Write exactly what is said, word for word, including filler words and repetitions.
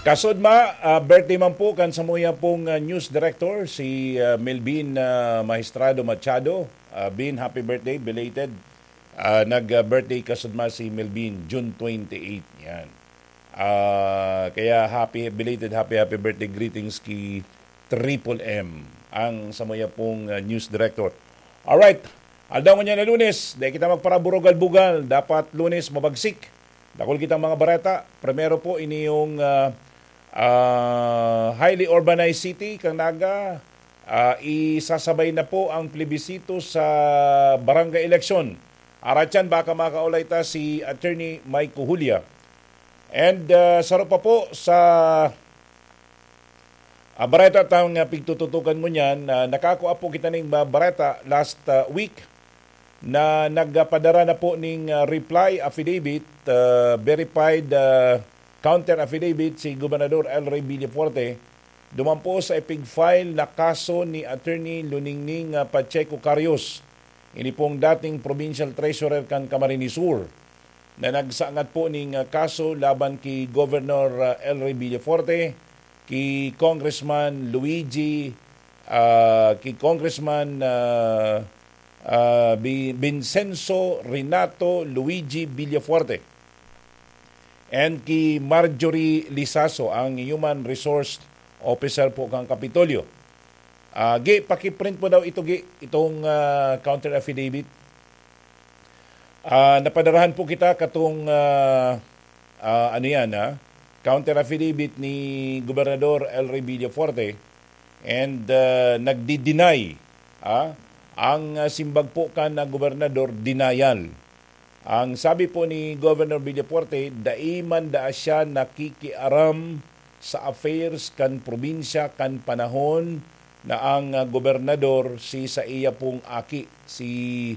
Kasod ma, uh, birthday man po kan sa muya pong uh, news director si uh, Melvin uh, Maestrado Machado. Uh, Bin, happy birthday, belated. Uh, Nag-birthday kasod ma si Melvin, June twenty-eighth. Yan. Uh, kaya happy, belated happy happy birthday greetings kay Triple M, ang sa muya pong uh, news director. Alright, aldaw niya na Lunes, dahil kita magparaburogal-bugal, dapat Lunes mabagsik. Dakol kitang mga bareta. Primero po ini yung uh, uh, highly urbanized city kang naga. Uh, isasabay na po ang plebisito sa barangay election. Aratyan baka makaulay ta si Attorney Mike Cujulia. And uh, saro pa po sa uh, bareta tang uh, pigtututukan mo niyan. Uh, nakakuha po kita ng uh, bareta last uh, week na nagpadara na po ning uh, reply affidavit, uh, verified uh, counter affidavit si Gobernador El Rey Villafuerte duman po sa ipig-file na kaso ni Attorney Luningning uh, Pacheco Carios, ini pong dating Provincial Treasurer kan Camarines Sur, na nagsaangat po ning uh, kaso laban kay Governor uh, El Rey Villafuerte, kay Congressman Luigi, uh, kay Congressman uh, Uh, Vincenzo Renato Luigi Villafuerte and kay Marjorie Lizaso, ang Human Resource Officer po kang Kapitolyo. Uh, gi, pakiprint po daw ito, gi, itong uh, counter affidavit. Uh, napadarahan po kita katong uh, uh, ano yan, ha? Counter affidavit ni Gobernador El Rey Villafuerte and uh, nagdi-deny, ha? Ang uh, simbag po kan na gobernador, denial. Ang sabi po ni Governor Villafuerte, daiman da siya nakikiaram sa affairs kan probinsya kan panahon na ang uh, gobernador si sa iya pong aki, si